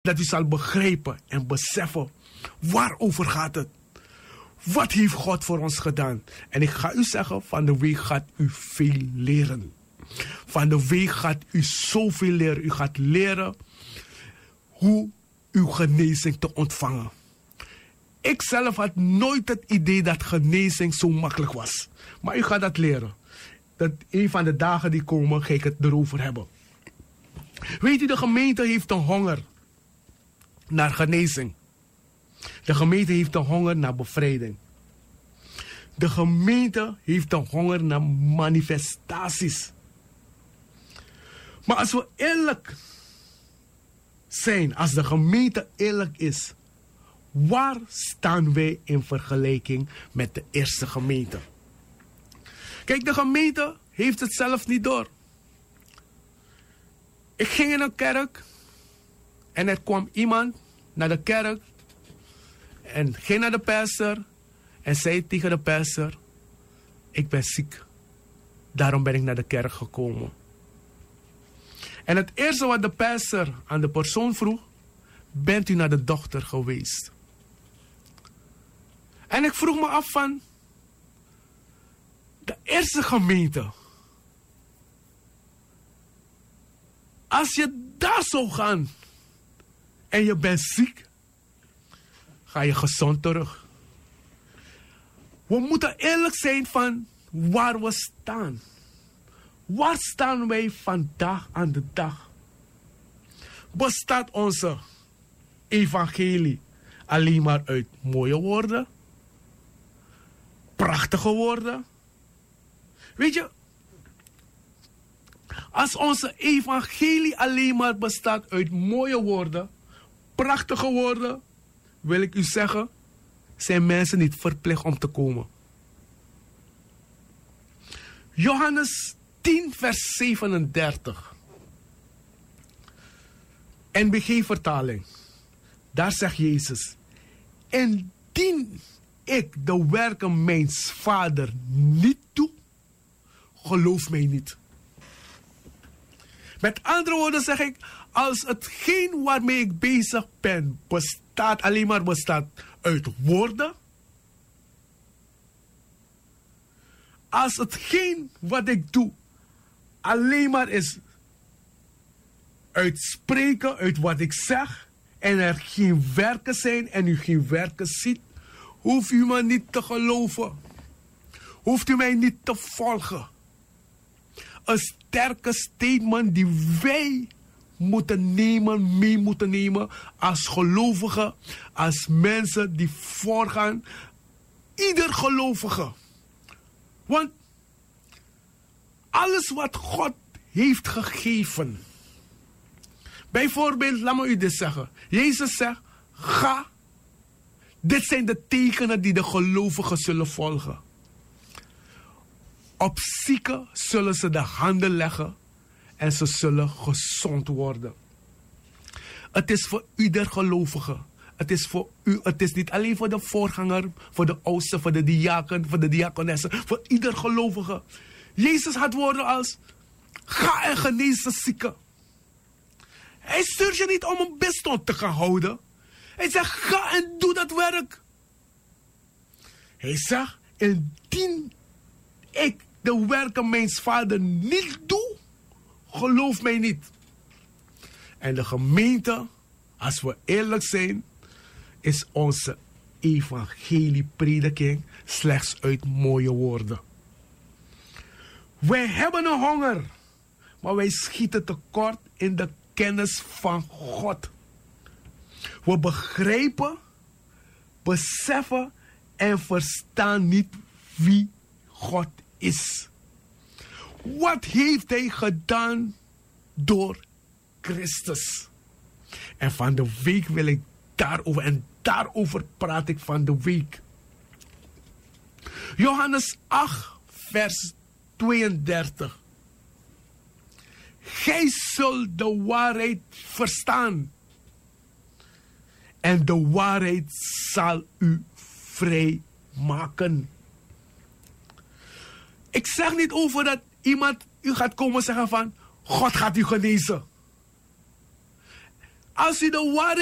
Dat u zal begrijpen en beseffen waarover gaat het. Wat heeft God voor ons gedaan? En ik ga u zeggen, van de week gaat u veel leren. Van de week gaat u zoveel leren. U gaat leren hoe uw genezing te ontvangen. Ik zelf had nooit het idee dat genezing zo makkelijk was. Maar u gaat dat leren. Dat een van de dagen die komen, ga ik het erover hebben. Weet u, de gemeente heeft een honger naar genezing. De gemeente heeft een honger naar bevrijding. De gemeente heeft een honger naar manifestaties. Maar als we eerlijk zijn, als de gemeente eerlijk is, waar staan wij in vergelijking met de eerste gemeente? Kijk, de gemeente heeft het zelf niet door. Ik ging in een kerk en er kwam iemand naar de kerk en ging naar de pastor en zei tegen de pastor: ik ben ziek, daarom ben ik naar de kerk gekomen. En het eerste wat de pastor aan de persoon vroeg: bent u naar de dokter geweest? En ik vroeg me af van, de eerste gemeente, als je daar zou gaan en je bent ziek, ga je gezond terug. We moeten eerlijk zijn van waar we staan. Waar staan wij vandaag aan de dag? Bestaat onze evangelie alleen maar uit mooie woorden? Prachtige woorden? Weet je, als onze evangelie alleen maar bestaat uit mooie woorden, prachtige woorden, wil ik u zeggen, zijn mensen niet verplicht om te komen. Johannes 10 vers 37. NBG-vertaling. Daar zegt Jezus: indien ik de werken mijns Vader niet doe, geloof mij niet. Met andere woorden zeg ik, als hetgeen waarmee ik bezig ben alleen maar bestaat uit woorden, als hetgeen wat ik doe alleen maar is uitspreken uit wat ik zeg en er geen werken zijn en u geen werken ziet, hoeft u me niet te geloven. Hoeft u mij niet te volgen. Een sterke statement die wij mee moeten nemen als gelovigen, als mensen die voorgaan. Ieder gelovige. Want alles wat God heeft gegeven. Bijvoorbeeld, laat me u dit zeggen. Jezus zegt, ga. Dit zijn de tekenen die de gelovigen zullen volgen. Op zieken zullen ze de handen leggen en ze zullen gezond worden. Het is voor ieder gelovige. Het is voor u. Het is niet alleen voor de voorganger, voor de oudste, voor de diaken, voor de diakonessen. Voor ieder gelovige. Jezus had woorden als: ga en genees de zieken. Hij stuurt je niet om een bidstond te gaan houden. Hij zegt: ga en doe dat werk. Hij zegt: indien ik de werken mijns Vader niet doe, geloof mij niet. En de gemeente, als we eerlijk zijn, is onze evangelieprediking slechts uit mooie woorden. Wij hebben een honger, maar wij schieten tekort in de kennis van God. We begrijpen, beseffen en verstaan niet wie God is. Wat heeft hij gedaan door Christus? En van de week wil ik daarover, en daarover praat ik van de week. Johannes 8 vers 32. Gij zult de waarheid verstaan. En de waarheid zal u vrij maken. Ik zeg niet over dat iemand u gaat komen zeggen van: God gaat u genezen. Als u de ware